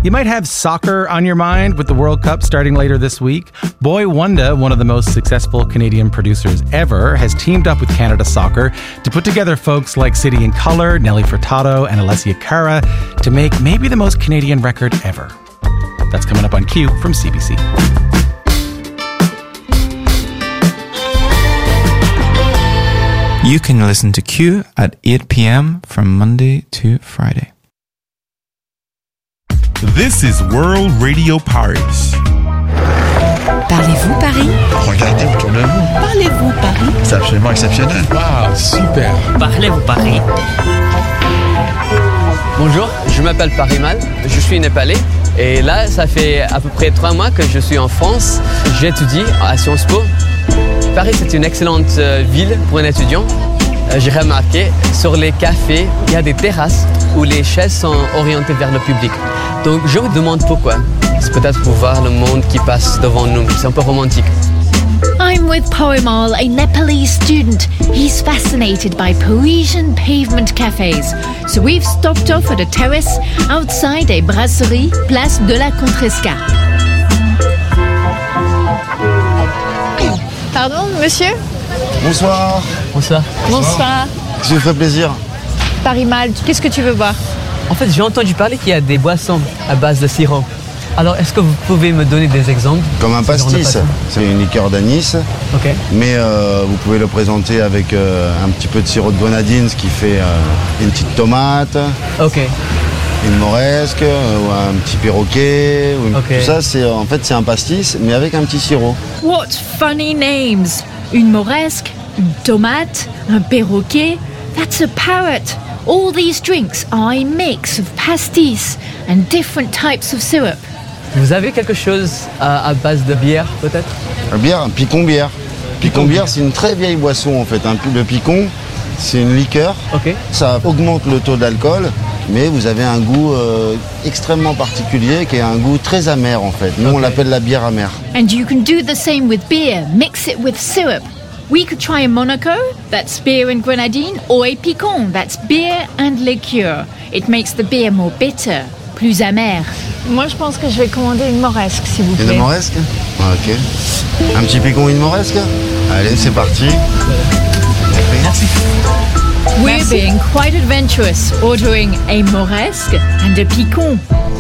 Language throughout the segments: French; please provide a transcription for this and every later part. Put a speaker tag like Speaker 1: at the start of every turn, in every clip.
Speaker 1: You might have soccer on your mind with the World Cup starting later this week. Boy Wonder, one of the most successful Canadian producers ever, has teamed up with Canada Soccer to put together folks like City in Colour, Nelly Furtado, and Alessia Cara to make maybe the most Canadian record ever. That's coming up on Q from CBC.
Speaker 2: You can listen to Q at 8 p.m. from Monday to Friday.
Speaker 3: This is World Radio Paris.
Speaker 4: Parlez-vous Paris?
Speaker 5: Regardez autour de vous.
Speaker 4: Parlez-vous Paris?
Speaker 5: C'est absolument exceptionnel.
Speaker 6: Waouh, super.
Speaker 4: Parlez-vous Paris?
Speaker 7: Bonjour, je m'appelle Parimal, je suis népalais et là ça fait à peu près 3 mois que je suis en France. J'étudie à Sciences Po. Paris c'est une excellente ville pour un étudiant. J'ai remarqué sur les cafés, il y a des terrasses où les chaises sont orientées vers le public. Donc je me demande pourquoi. C'est peut-être pour voir le monde qui passe devant nous. C'est un peu romantique.
Speaker 8: I'm with Parimal, a Nepalese student. He's fascinated by Parisian pavement cafes. So we've stopped off at a terrace outside a brasserie, place de la Contresca.
Speaker 9: Pardon, monsieur?
Speaker 5: Bonsoir.
Speaker 7: Bonsoir.
Speaker 9: Bonsoir.
Speaker 5: Ça vous fait plaisir.
Speaker 9: Parimal, qu'est-ce que tu veux boire?
Speaker 7: En fait, j'ai entendu parler qu'il y a des boissons à base de sirop. Alors, est-ce que vous pouvez me donner des exemples?
Speaker 5: Comme un pastis. C'est une liqueur d'anis.
Speaker 7: Ok.
Speaker 5: Mais vous pouvez le présenter avec un petit peu de sirop de grenadine, ce qui fait une petite tomate.
Speaker 7: Ok.
Speaker 5: Une moresque, ou un petit perroquet. Tout ça, c'est un pastis, mais avec un petit sirop.
Speaker 8: What funny names! Une moresque, une tomate, un perroquet. That's a parrot. All these drinks are a mix of pastis and different types of syrup.
Speaker 7: Vous avez quelque chose à base de bière, peut-être?
Speaker 5: Bière, picon-bière. Picon-bière, c'est une très vieille boisson, en fait. Le picon, c'est une liqueur.
Speaker 7: Ok.
Speaker 5: Ça augmente le taux d'alcool, mais vous avez un goût extrêmement particulier, qui est un goût très amer, en fait. Nous, on l'appelle la bière amère.
Speaker 8: And you can do the same with beer. Mix it with syrup. We could try a Monaco, that's beer and grenadine, or a Picon, that's beer and liqueur. It makes the beer more bitter, plus amer.
Speaker 9: Moi, je pense que je vais commander une moresque, s'il vous plaît.
Speaker 5: Une moresque? Ok. Un petit picon, une moresque? Allez, c'est parti.
Speaker 7: Merci.
Speaker 8: We're being quite adventurous, ordering a moresque and a Picon.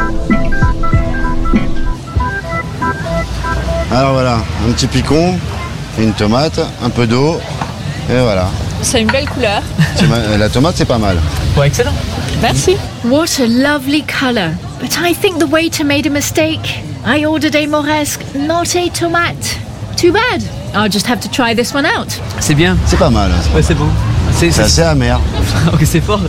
Speaker 5: Alors voilà, un petit picon, une tomate, un peu d'eau, et voilà.
Speaker 9: C'est une belle couleur.
Speaker 5: La tomate, c'est pas mal.
Speaker 7: Ouais, excellent.
Speaker 9: Merci.
Speaker 8: What a lovely colour. But I think the waiter made a mistake. I ordered a moresque, not a tomate. Too bad. I'll just have to try this one out.
Speaker 7: C'est bien.
Speaker 5: C'est pas mal.
Speaker 7: Ouais, c'est bon.
Speaker 5: C'est assez amer.
Speaker 7: Ok, c'est fort.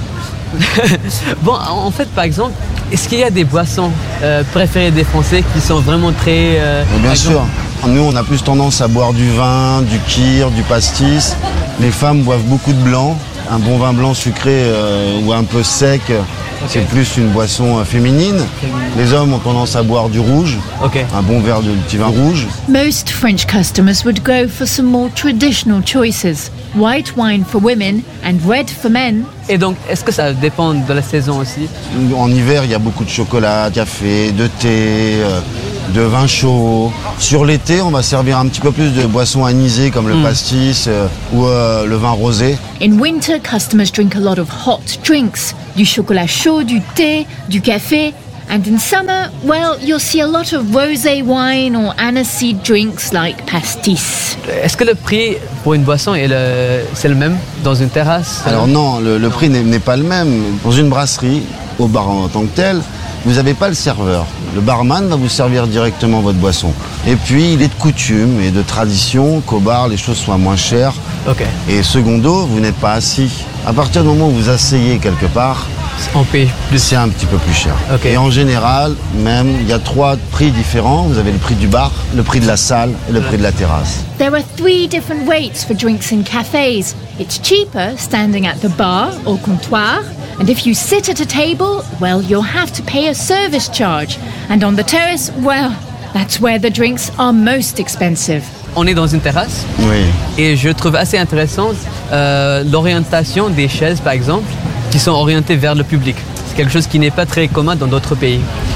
Speaker 7: Bon, en fait, par exemple, est-ce qu'il y a des boissons préférées des Français qui sont vraiment très...
Speaker 5: Bien sûr. Nous, on a plus tendance à boire du vin, du kir, du pastis. Les femmes boivent beaucoup de blanc. Un bon vin blanc sucré ou un peu sec, c'est plus une boisson féminine. Les hommes ont tendance à boire du rouge, un bon verre de petit vin rouge.
Speaker 8: Most French customers would go for some more traditional choices. White wine for women and red for men.
Speaker 7: Et donc, est-ce que ça dépend de la saison aussi?
Speaker 5: En hiver, il y a beaucoup de chocolat, de café, de thé, de vin chaud. Sur l'été, on va servir un petit peu plus de boissons anisées comme le pastis ou le vin rosé.
Speaker 8: In winter, customers drink a lot of hot drinks. Du chocolat chaud, du thé, du café. And in summer, well, you'll see a lot of rosé wine or aniseed drinks like pastis.
Speaker 7: Est-ce que le prix pour une boisson c'est le même dans une terrasse?
Speaker 5: Alors non, le prix n'est pas le même. Dans une brasserie, au bar en tant que tel, vous n'avez pas le serveur. Le barman va vous servir directement votre boisson. Et puis, il est de coutume et de tradition qu'au bar, les choses soient moins chères. Et secondo, vous n'êtes pas assis. À partir du moment où vous asseyez quelque part,
Speaker 7: on paye plus.
Speaker 5: C'est un petit peu plus cher. Et en général, même, il y a 3 prix différents. Vous avez le prix du bar, le prix de la salle et le prix de la terrasse.
Speaker 8: There are 3 different rates for drinks in cafes. It's cheaper standing at the bar or comptoir. And if you sit at a table, well, you'll have to pay a service charge. And on the terrace, well, that's where the drinks are most expensive.
Speaker 7: On est dans une terrasse.
Speaker 5: Oui.
Speaker 7: Et je trouve assez intéressante l'orientation des chaises, par exemple, qui sont orientées vers le public. C'est quelque chose qui n'est pas très commun dans d'autres pays.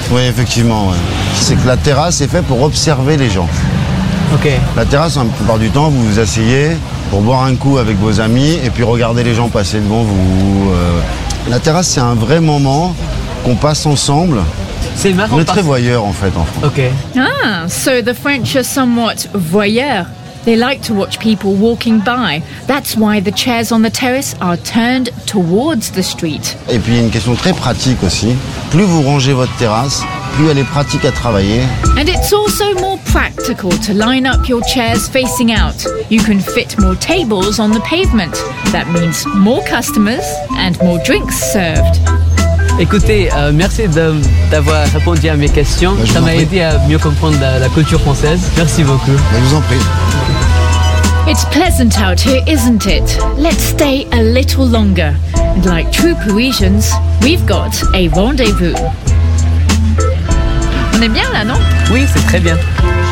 Speaker 5: Oui, effectivement. Ouais. C'est que la terrasse est faite pour observer les gens.
Speaker 7: Ok.
Speaker 5: La terrasse, la plupart du temps, vous vous asseyez pour boire un coup avec vos amis et puis regarder les gens passer devant vous. La terrasse, c'est un vrai moment qu'on passe ensemble.
Speaker 7: C'est marrant.
Speaker 5: On est très voyeurs en fait en France.
Speaker 7: Ok.
Speaker 8: Ah, so the French are somewhat voyeurs. They like to watch people walking by. That's why the chairs on the terrace are turned towards the street.
Speaker 5: Et puis il y a une question très pratique aussi. Plus vous rangez votre terrasse, plus elle est pratique à travailler.
Speaker 8: And it's also more practical to line up your chairs facing out. You can fit more tables on the pavement. That means more customers and more drinks served.
Speaker 7: Écoutez, merci d'avoir répondu à mes questions.
Speaker 5: Je
Speaker 7: Ça
Speaker 5: vous en
Speaker 7: m'a
Speaker 5: prie.
Speaker 7: aidé à mieux comprendre la culture française. Merci beaucoup.
Speaker 5: Je vous en prie.
Speaker 8: It's pleasant out here, isn't it? Let's stay a little longer. And like true Parisians, we've got a rendezvous. On est bien là, non?
Speaker 7: Oui, c'est très bien.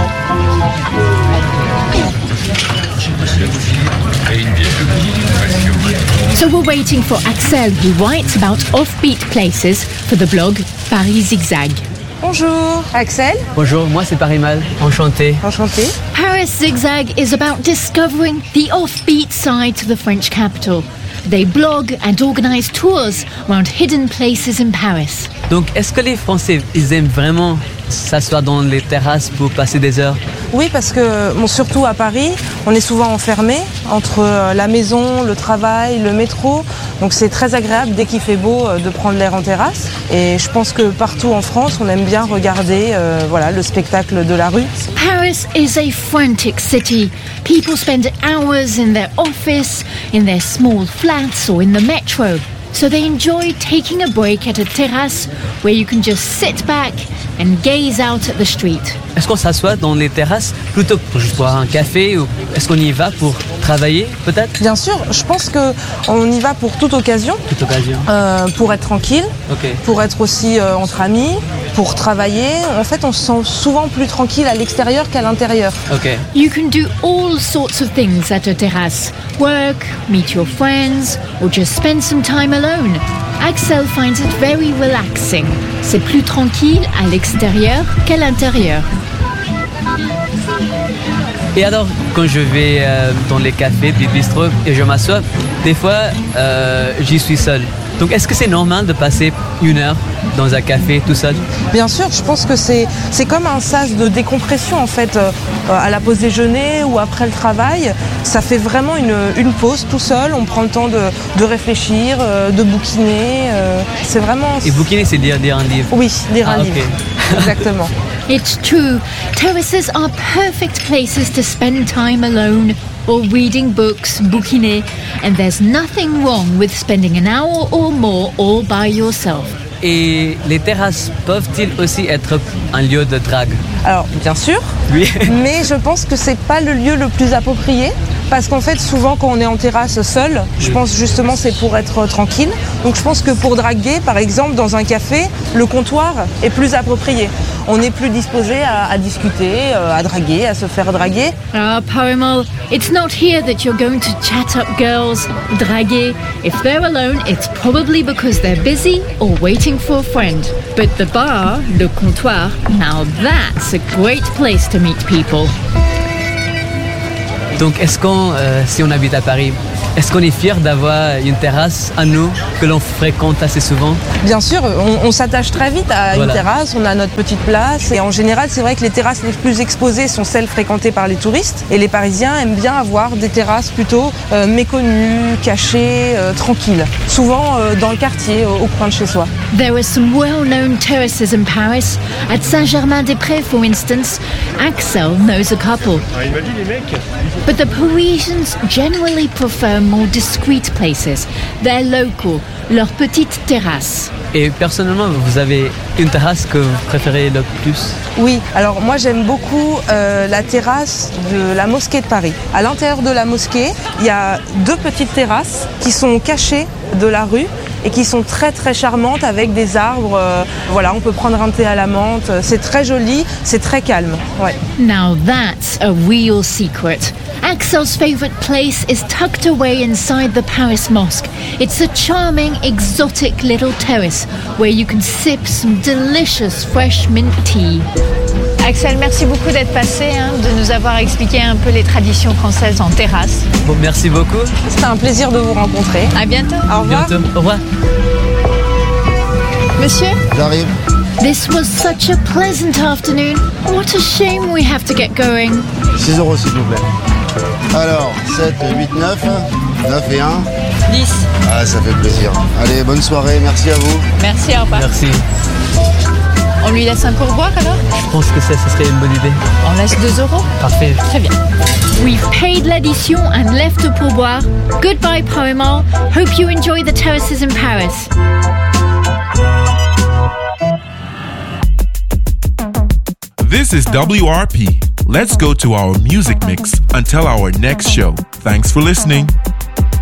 Speaker 8: So we're waiting for Axel, who writes about offbeat places for the blog Paris Zigzag.
Speaker 6: Bonjour, Axel.
Speaker 7: Bonjour, moi c'est Parimal. Enchanté.
Speaker 6: Enchanté.
Speaker 8: Paris Zigzag is about discovering the offbeat side to the French capital. They blog and organize tours around hidden places in Paris.
Speaker 7: Donc, est-ce que les Français, ils aiment vraiment s'asseoir dans les terrasses pour passer des heures?
Speaker 6: Oui, parce que surtout à Paris, on est souvent enfermé entre la maison, le travail, le métro. Donc c'est très agréable dès qu'il fait beau de prendre l'air en terrasse. Et je pense que partout en France, on aime bien regarder le spectacle de la rue.
Speaker 8: Paris is a frantic city. People spend hours in their office, in their small flats or in the metro. So they enjoy taking a break at a terrace where you can just sit back and gaze out at the street.
Speaker 7: Est-ce qu'on s'assoit dans les terrasses plutôt que pour juste boire un café ou est-ce qu'on y va pour travailler peut-être?
Speaker 6: Bien sûr, je pense qu'on y va pour toute occasion.
Speaker 7: Toute occasion.
Speaker 6: Pour être tranquille,
Speaker 7: Ok.
Speaker 6: pour être aussi entre amis, pour travailler. En fait, on se sent souvent plus tranquille à l'extérieur qu'à l'intérieur.
Speaker 7: Ok.
Speaker 8: You can do all sorts of things at a terrace. Work, meet your friends, or just spend some time alone. Axel finds it very relaxing. C'est plus tranquille à l'extérieur qu'à l'intérieur.
Speaker 7: Et alors, quand je vais dans les cafés, des bistrots et je m'assois, des fois, j'y suis seul. Donc, est-ce que c'est normal de passer 1 heure dans un café tout seul?
Speaker 6: Bien sûr, je pense que c'est comme un sas de décompression en fait, à la pause déjeuner ou après le travail. Ça fait vraiment une pause tout seul, on prend le temps de réfléchir, de bouquiner. C'est vraiment...
Speaker 7: Et bouquiner, c'est lire un livre?
Speaker 6: Oui, lire un
Speaker 7: ok.
Speaker 6: livre, exactement.
Speaker 8: It's true. Terraces are perfect places to spend time alone or reading books, bouquiner, and there's nothing wrong with spending an hour or more all by yourself.
Speaker 7: Et les terrasses peuvent-ils aussi être un lieu de drague?
Speaker 6: Alors, bien sûr,
Speaker 7: Oui.
Speaker 6: mais je pense que c'est pas le lieu le plus approprié. Parce qu'en fait, souvent, quand on est en terrasse seul, je pense justement c'est pour être tranquille. Donc je pense que pour draguer, par exemple, dans un café, le comptoir est plus approprié. On est plus disposé à discuter, à draguer, à se faire draguer.
Speaker 8: Ah, Parimal, it's not here that you're going to chat up girls, draguer. If they're alone, it's probably because they're busy or waiting for a friend. But the bar, le comptoir, now that's a great place to meet people.
Speaker 7: Donc, est-ce qu'on, si on habite à Paris, est-ce qu'on est fier d'avoir une terrasse à nous que l'on fréquente assez souvent?
Speaker 6: Bien sûr, on s'attache très vite à
Speaker 7: Voilà.
Speaker 6: une terrasse, on a notre petite place. Et en général, c'est vrai que les terrasses les plus exposées sont celles fréquentées par les touristes. Et les Parisiens aiment bien avoir des terrasses plutôt méconnues, cachées, tranquilles. Souvent dans le quartier, au coin de chez soi.
Speaker 8: There are some well-known terraces in Paris. At Saint-Germain-des-Prés, for instance, Axel knows a couple. But the Parisians generally prefer more discreet places. They're local, leurs petites terrasses.
Speaker 7: Et personnellement, vous avez une terrasse que vous préférez le plus?
Speaker 6: Oui, alors moi j'aime beaucoup la terrasse de la mosquée de Paris. À l'intérieur de la mosquée, il y a 2 petites terrasses qui sont cachées de la rue et qui sont très très charmantes avec des arbres. Voilà, on peut prendre un thé à la menthe. C'est très joli, c'est très calme. Ouais.
Speaker 8: Now that's a real secret. Axel's favourite place is tucked away inside the Paris Mosque. It's a charming, exotic little terrace where you can sip some delicious fresh mint tea.
Speaker 9: Axel, merci beaucoup d'être passé, de nous avoir expliqué un peu les traditions françaises en terrasse.
Speaker 7: Bon, merci beaucoup.
Speaker 6: C'était un plaisir de vous rencontrer.
Speaker 9: À bientôt.
Speaker 6: Au revoir.
Speaker 7: Bientôt. Au revoir.
Speaker 9: Monsieur?
Speaker 5: J'arrive.
Speaker 8: This was such a pleasant afternoon. What a shame we have to get going.
Speaker 5: 6 € s'il vous plaît. Alors, 7, 8, 9. 9 et 1.
Speaker 9: 10.
Speaker 5: Ah, ça fait plaisir. Allez, bonne soirée, merci à vous.
Speaker 9: Merci, au revoir.
Speaker 7: Merci.
Speaker 9: On lui laisse un pourboire alors?
Speaker 7: Je pense que ça serait une bonne idée.
Speaker 9: On laisse 2 €?
Speaker 7: Parfait.
Speaker 9: Très bien.
Speaker 8: We've paid l'addition and left a pourboire. Goodbye, Parimal. Hope you enjoy the terraces in Paris.
Speaker 3: This is WRP. Let's go to our music mix until our next show. Thanks for listening.